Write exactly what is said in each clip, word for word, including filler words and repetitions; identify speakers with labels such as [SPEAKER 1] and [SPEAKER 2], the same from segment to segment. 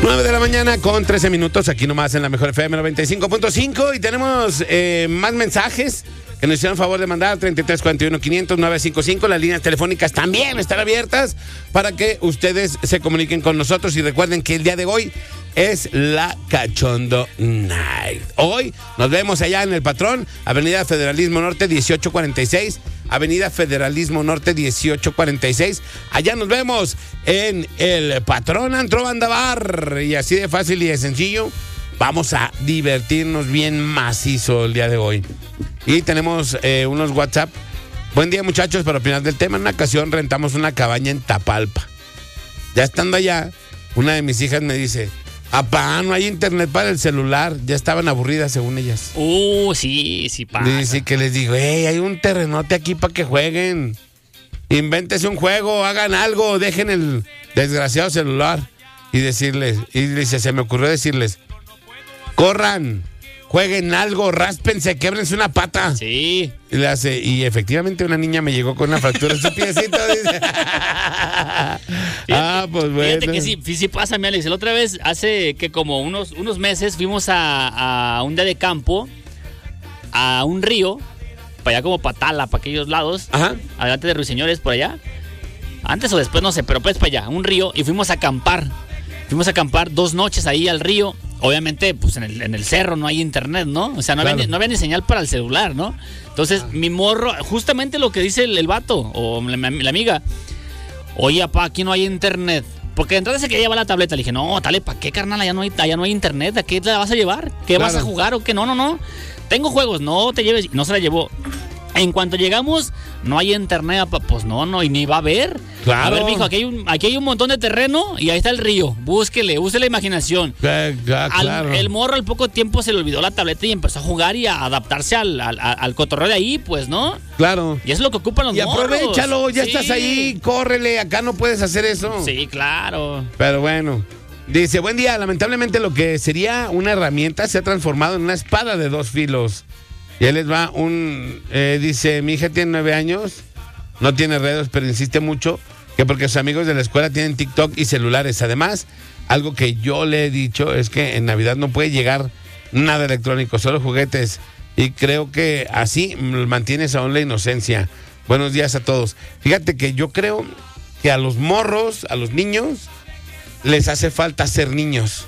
[SPEAKER 1] nueve de la mañana con trece minutos, aquí nomás en la Mejor F M noventa y cinco punto cinco. Y tenemos eh, más mensajes que nos hicieron favor de mandar. Treinta y tres cuarenta y uno quinientos nueve cincuenta y cinco. Las líneas telefónicas también están abiertas para que ustedes se comuniquen con nosotros. Y recuerden que el día de hoy es la Cachondo Night. Hoy nos vemos allá en El Patrón, Avenida Federalismo Norte dieciocho cuarenta y seis. Avenida Federalismo Norte dieciocho cuarenta y seis. Allá nos vemos en El Patrón Antro Banda Bar. Y así de fácil y de sencillo, vamos a divertirnos bien macizo el día de hoy. Y tenemos eh, unos WhatsApp. Buen día, muchachos, para opinar del tema. En una ocasión rentamos una cabaña en Tapalpa. Ya estando allá, una de mis hijas me dice: apá, no hay internet para el celular. Ya estaban aburridas según ellas.
[SPEAKER 2] Uh, sí, sí pasa.
[SPEAKER 1] Dice que les digo, hey, hay un terrenote aquí para que jueguen. Invéntese un juego, hagan algo, dejen el desgraciado celular. Y decirles, y dice, se me ocurrió decirles, corran, jueguen algo, ráspense, québrense una pata.
[SPEAKER 2] Sí.
[SPEAKER 1] Y le hace, y efectivamente una niña me llegó con una fractura en su piecito. Dice. Ah, pues bueno.
[SPEAKER 2] Fíjate que sí, sí pasa, mi Alex. La otra vez, hace que como unos, unos meses, fuimos a, a un día de campo, a un río, para allá como Patala, para aquellos lados.
[SPEAKER 1] Ajá.
[SPEAKER 2] Adelante de Ruiseñores, por allá. Antes o después, no sé, pero pues para allá, un río, y fuimos a acampar. Fuimos a acampar dos noches ahí al río. Obviamente, pues en el, en el cerro no hay internet, ¿no? O sea, no, claro. había, no había ni señal para el celular, ¿no? Entonces, ah. mi morro, justamente lo que dice el, el vato, o la, la amiga, oye, papá, aquí no hay internet. Porque de entrada se quería llevar la tableta. Le dije, no, dale, ¿para qué, carnal? Allá no hay, allá no hay internet. ¿A qué te la vas a llevar? ¿Qué claro. vas a jugar o qué? No, no, no. Tengo juegos, no te lleves. No se la llevó. En cuanto llegamos, no hay internet, pues no, no, y ni va a haber.
[SPEAKER 1] Claro.
[SPEAKER 2] A ver, mijo, aquí hay un, aquí hay un montón de terreno y ahí está el río. Búsquele, use la imaginación.
[SPEAKER 1] Ya, ya,
[SPEAKER 2] al,
[SPEAKER 1] claro.
[SPEAKER 2] El morro al poco tiempo se le olvidó la tableta y empezó a jugar y a adaptarse al, al, al cotorreo de ahí, pues, ¿no?
[SPEAKER 1] Claro.
[SPEAKER 2] Y eso es lo que ocupan los
[SPEAKER 1] y
[SPEAKER 2] morros.
[SPEAKER 1] Y aprovechalo, ya
[SPEAKER 2] sí.
[SPEAKER 1] estás ahí, córrele, acá no puedes hacer eso.
[SPEAKER 2] Sí, claro.
[SPEAKER 1] Pero bueno. Dice, buen día, lamentablemente lo que sería una herramienta se ha transformado en una espada de dos filos. Y él les va un... Eh, dice, mi hija tiene nueve años, no tiene redes, pero insiste mucho que porque sus amigos de la escuela tienen TikTok y celulares. Además, algo que yo le he dicho es que en Navidad no puede llegar nada electrónico, solo juguetes. Y creo que así mantienes aún la inocencia. Buenos días a todos. Fíjate que yo creo que a los morros, a los niños, les hace falta ser niños.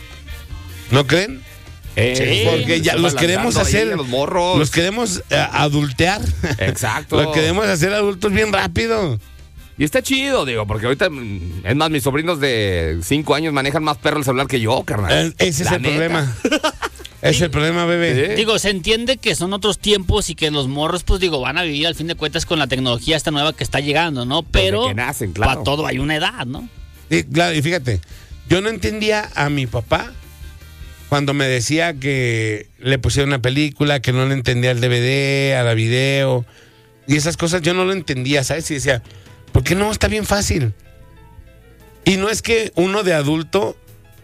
[SPEAKER 1] ¿No creen?
[SPEAKER 2] Eh,
[SPEAKER 1] sí, porque ya los queremos hacer,
[SPEAKER 3] los morros.
[SPEAKER 1] los queremos uh, adultear.
[SPEAKER 3] Exacto.
[SPEAKER 1] Los queremos hacer adultos bien rápido.
[SPEAKER 3] Y está chido, digo, porque ahorita, es más, mis sobrinos de cinco años manejan más perro el celular que yo, carnal.
[SPEAKER 1] Eh, ese
[SPEAKER 3] La
[SPEAKER 1] es el
[SPEAKER 3] neta.
[SPEAKER 1] problema. Ese es el problema, bebé.
[SPEAKER 3] ¿Sí?
[SPEAKER 2] Digo, se entiende que son otros tiempos y que los morros, pues digo, van a vivir al fin de cuentas con la tecnología esta nueva que está llegando, ¿no? Pero
[SPEAKER 3] Desde que nacen, claro.
[SPEAKER 2] para todo hay una edad, ¿no?
[SPEAKER 1] Sí, claro, y fíjate, yo no entendía a mi papá cuando me decía que le pusiera una película, que no le entendía el D V D, a la video, y esas cosas yo no lo entendía, ¿sabes? Y decía, ¿por qué no? Está bien fácil. Y no es que uno de adulto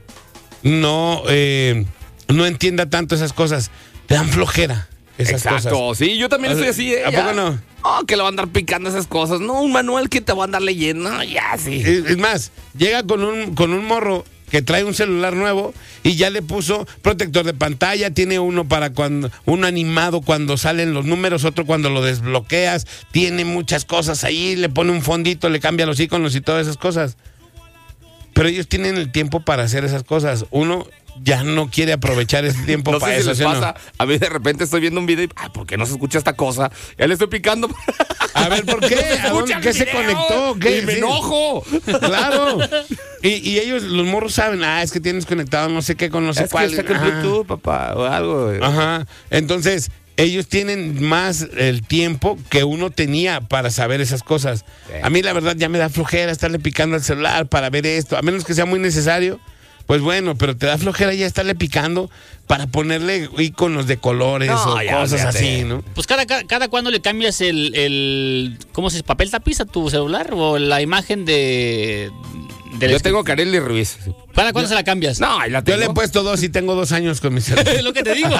[SPEAKER 1] no, eh, no entienda tanto esas cosas, te dan flojera esas
[SPEAKER 3] Exacto,
[SPEAKER 1] cosas.
[SPEAKER 3] sí, yo también estoy así, ¿eh?
[SPEAKER 1] ¿A
[SPEAKER 3] Ya.
[SPEAKER 1] poco no?
[SPEAKER 3] Oh, que le va a andar picando esas cosas. No, un manual que te va a andar leyendo. No, ya, sí.
[SPEAKER 1] Es, es más, llega con un, con un morro que trae un celular nuevo y ya le puso protector de pantalla, tiene uno para cuando, uno animado cuando salen los números, otro cuando lo desbloqueas, tiene muchas cosas ahí, le pone un fondito, le cambia los iconos y todas esas cosas. Pero ellos tienen el tiempo para hacer esas cosas. Uno ya no quiere aprovechar ese tiempo
[SPEAKER 3] no
[SPEAKER 1] para
[SPEAKER 3] sé si
[SPEAKER 1] eso.
[SPEAKER 3] les
[SPEAKER 1] ¿sí
[SPEAKER 3] pasa,
[SPEAKER 1] no?
[SPEAKER 3] a mí de repente estoy viendo un video y, ay, ¿por qué no se escucha esta cosa? Ya le estoy picando.
[SPEAKER 1] A ver, ¿por qué? ¿A dónde, ¿Qué se conectó? ¿Qué?
[SPEAKER 3] Y me
[SPEAKER 1] Sí.
[SPEAKER 3] enojo.
[SPEAKER 1] Claro. Y, y ellos, los morros saben, ah, es que tienes conectado no sé qué con no sé
[SPEAKER 3] Es
[SPEAKER 1] cuál.
[SPEAKER 3] que está con
[SPEAKER 1] Ajá.
[SPEAKER 3] Bluetooth, papá, o algo.
[SPEAKER 1] Ajá. Entonces, ellos tienen más el tiempo que uno tenía para saber esas cosas.
[SPEAKER 3] Sí.
[SPEAKER 1] A mí la verdad ya me da flojera estarle picando al celular para ver esto, a menos que sea muy necesario. Pues bueno, pero te da flojera ya estarle picando para ponerle iconos de colores
[SPEAKER 3] No,
[SPEAKER 1] o
[SPEAKER 3] ya,
[SPEAKER 1] cosas
[SPEAKER 3] olvídate.
[SPEAKER 1] así, ¿no?
[SPEAKER 2] Pues cada, cada, cada cuando le cambias el, el, ¿cómo se dice? ¿Papel tapiz a tu celular? O la imagen de, Del
[SPEAKER 3] Yo
[SPEAKER 2] escri-
[SPEAKER 3] tengo Kareli Ruiz.
[SPEAKER 2] ¿Para cuándo se la cambias?
[SPEAKER 3] No, ahí la
[SPEAKER 1] Yo
[SPEAKER 3] tengo.
[SPEAKER 1] le he puesto dos y tengo dos años con mi celular.
[SPEAKER 2] Es lo que te digo.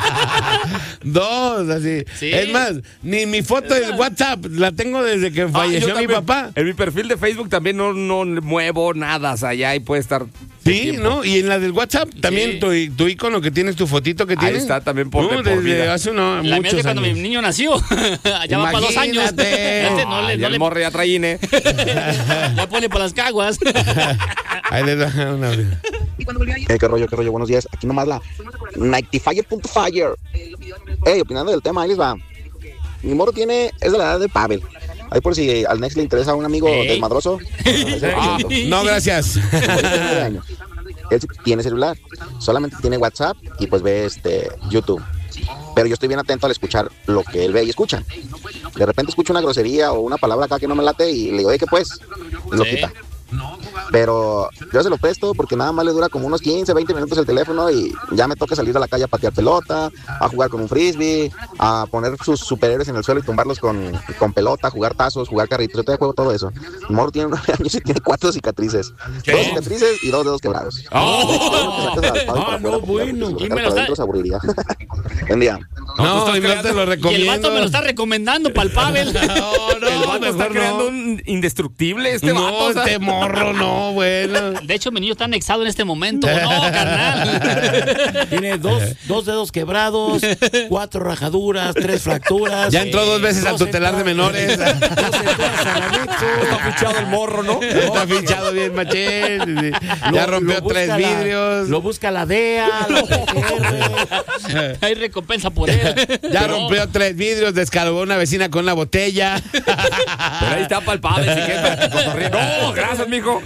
[SPEAKER 1] Dos, así.
[SPEAKER 2] Sí.
[SPEAKER 1] Es más, ni mi foto de WhatsApp la tengo desde que
[SPEAKER 3] Ah,
[SPEAKER 1] falleció
[SPEAKER 3] yo
[SPEAKER 1] mi
[SPEAKER 3] también.
[SPEAKER 1] papá.
[SPEAKER 3] En mi perfil de Facebook también no, no muevo nada, o sea, ya ahí puede estar.
[SPEAKER 1] Sí,
[SPEAKER 3] tiempo.
[SPEAKER 1] ¿no? Y en la del WhatsApp también
[SPEAKER 2] Sí.
[SPEAKER 1] tu, tu icono que tienes, tu fotito que
[SPEAKER 3] Ahí
[SPEAKER 1] tienes.
[SPEAKER 3] está también por-
[SPEAKER 1] No,
[SPEAKER 3] de por
[SPEAKER 1] desde
[SPEAKER 3] vida.
[SPEAKER 1] hace uno,
[SPEAKER 2] La mía es
[SPEAKER 1] muchos
[SPEAKER 2] de cuando
[SPEAKER 1] años.
[SPEAKER 2] mi niño nació. Ya va para dos años.
[SPEAKER 1] Imagínate.
[SPEAKER 2] Este no le,
[SPEAKER 3] Ah,
[SPEAKER 2] no
[SPEAKER 3] ya el
[SPEAKER 2] le-
[SPEAKER 3] morro ya trae INE.
[SPEAKER 2] ya pone por las caguas.
[SPEAKER 1] Ahí les da una.
[SPEAKER 4] Eh, qué rollo, qué rollo, buenos días. Aquí nomás la Nightyfire.fire. Ey, opinando del tema, ahí les va. Mi morro tiene, es de la edad de Pavel. Ahí por si al Next le interesa a un amigo
[SPEAKER 2] Ey.
[SPEAKER 4] desmadroso.
[SPEAKER 1] Ah, no, gracias.
[SPEAKER 4] nueve años. Él tiene celular, solamente tiene WhatsApp y pues ve este YouTube. Pero yo estoy bien atento al escuchar lo que él ve y escucha. De repente escucho una grosería o una palabra acá que no me late y le digo, oye, ¿qué pues? Y lo
[SPEAKER 2] Sí.
[SPEAKER 4] quita. Pero yo se lo presto porque nada más le dura como unos quince, veinte minutos el teléfono y ya me toca salir a la calle a patear pelota, a jugar con un frisbee, a poner sus superhéroes en el suelo y tumbarlos con, con pelota, jugar tazos, jugar carritos. Yo todavía juego todo eso. Mi morro tiene nueve años y tiene cuatro cicatrices.
[SPEAKER 1] ¿Qué?
[SPEAKER 4] Dos cicatrices y dos dedos quebrados.
[SPEAKER 3] Oh.
[SPEAKER 1] Ah, no, bueno.
[SPEAKER 4] Y
[SPEAKER 2] Y me lo está-
[SPEAKER 4] se aburriría. Buen día.
[SPEAKER 1] No,
[SPEAKER 3] tú estás
[SPEAKER 1] y no te
[SPEAKER 3] creando-
[SPEAKER 1] lo
[SPEAKER 2] Y el
[SPEAKER 1] recomiendo.
[SPEAKER 2] vato me lo está recomendando para el Pavel.
[SPEAKER 1] No, no,
[SPEAKER 3] El vato está
[SPEAKER 1] mejor
[SPEAKER 3] creando
[SPEAKER 1] no.
[SPEAKER 3] un indestructible este
[SPEAKER 1] No,
[SPEAKER 3] vato. o sea.
[SPEAKER 1] este morro, no, bueno.
[SPEAKER 2] De hecho, mi niño está anexado en este momento. No, carnal.
[SPEAKER 5] Tiene dos, dos dedos quebrados, cuatro rajaduras, tres fracturas.
[SPEAKER 1] Ya entró dos veces al
[SPEAKER 5] dos
[SPEAKER 1] tutelar de
[SPEAKER 5] entradas-
[SPEAKER 1] menores.
[SPEAKER 5] dos entradas al anexo.
[SPEAKER 3] Está fichado el morro, ¿no?
[SPEAKER 1] Está fichado bien, machín. Ya
[SPEAKER 5] Lo-
[SPEAKER 1] rompió
[SPEAKER 5] lo busca
[SPEAKER 1] tres
[SPEAKER 5] la-
[SPEAKER 1] vidrios.
[SPEAKER 5] Lo busca la D E A, la P G R.
[SPEAKER 2] Hay recompensa por él.
[SPEAKER 1] Ya
[SPEAKER 2] Pero-
[SPEAKER 1] rompió tres vidrios, descargó una vecina con una botella.
[SPEAKER 3] Pero ahí está palpable, si quieres, para que cotorree. No, gracias, mijo.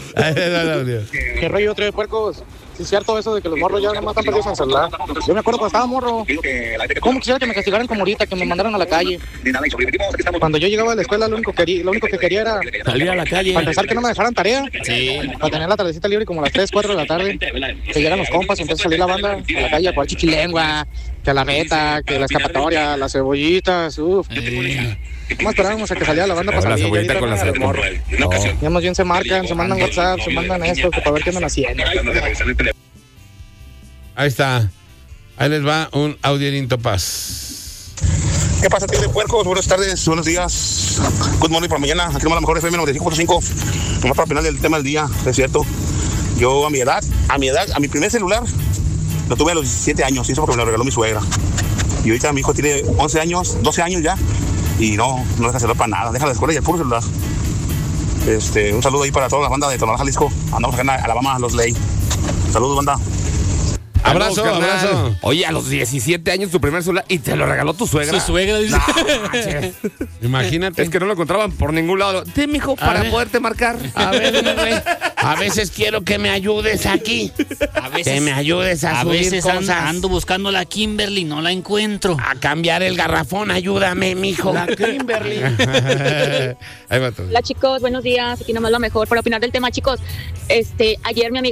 [SPEAKER 6] ¿Qué rollo, tres puercos? Sí, es cierto eso de que los morros ya no están perdidos en celular. Yo me acuerdo cuando estaba morro. ¿Cómo quisiera que me castigaran como ahorita, que me mandaran a la calle? Cuando yo llegaba a la escuela, lo único que quería, lo único que quería era,
[SPEAKER 5] Salir a la calle.
[SPEAKER 6] para empezar, que no me dejaran tarea.
[SPEAKER 2] Sí.
[SPEAKER 6] Para tener la tardecita libre como a las tres, cuatro de la tarde. Que llegaran los compas y empieza a salir la banda a la calle a jugar chichilengua, que a la reta, que la escapatoria, las cebollitas, uff. ¿Cómo esperábamos a que saliera la banda para
[SPEAKER 3] La
[SPEAKER 6] salir?
[SPEAKER 3] cebollita
[SPEAKER 6] Y ahorita
[SPEAKER 3] con la
[SPEAKER 6] no, los morros.
[SPEAKER 3] cebollita.
[SPEAKER 6] Ya más bien se marcan, se mandan WhatsApp, se mandan esto, que para ver qué andan haciendo.
[SPEAKER 1] Ahí está. Ahí les va un audierito paz.
[SPEAKER 7] ¿Qué pasa, tío de puercos? Buenas tardes, buenos días. Good morning por mañana. Aquí nomás la mejor F M noventa y cinco punto cinco. Nomás para el final del tema del día, es cierto. Yo a mi edad, a mi edad, a mi primer celular, lo tuve a los diecisiete años. Y eso porque me lo regaló mi suegra. Y ahorita mi hijo tiene once años, doce años ya. Y no, no deja celular para nada. Deja la escuela y el puro celular. Este, un saludo ahí para toda la banda de Tonalá, Jalisco. Andamos acá en Alabama, los Ley. Saludos, banda.
[SPEAKER 1] Abrazo,
[SPEAKER 3] Carnal.
[SPEAKER 1] abrazo.
[SPEAKER 3] Oye, a los diecisiete años tu primer celular y te lo regaló tu suegra.
[SPEAKER 2] Su suegra dice.
[SPEAKER 3] No, manches.
[SPEAKER 1] Imagínate.
[SPEAKER 3] Es que no lo encontraban por ningún lado. Ten, mijo, para
[SPEAKER 1] ver.
[SPEAKER 3] poderte marcar.
[SPEAKER 1] A ver, güey, a veces quiero que me ayudes aquí.
[SPEAKER 2] A veces,
[SPEAKER 1] Que me ayudes a,
[SPEAKER 2] a
[SPEAKER 1] subir
[SPEAKER 2] veces an-
[SPEAKER 1] cosas.
[SPEAKER 2] ando buscando la Kimberly, no la encuentro.
[SPEAKER 1] A cambiar el garrafón, ayúdame, mijo.
[SPEAKER 5] La Kimberly.
[SPEAKER 1] Ahí va todo.
[SPEAKER 8] Hola chicos, buenos días. Aquí nomás lo mejor para opinar del tema, chicos. Este, ayer mi amiga